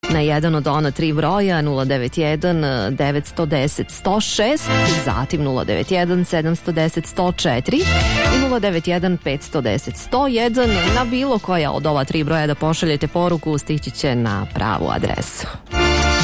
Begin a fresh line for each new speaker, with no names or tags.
na jedan od ona 3 broja 091 910 106, zatim 091 710 104 i 091 510 101. Na bilo koja od ova 3 broja da pošaljete poruku, stići će na pravu adresu.